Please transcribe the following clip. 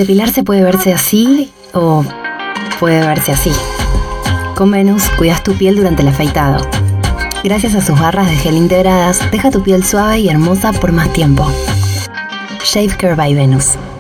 Depilarse puede verse así o puede verse así. Con Venus cuidas tu piel durante el afeitado. Gracias a sus barras de gel integradas, deja tu piel suave y hermosa por más tiempo. Shave Care by Venus.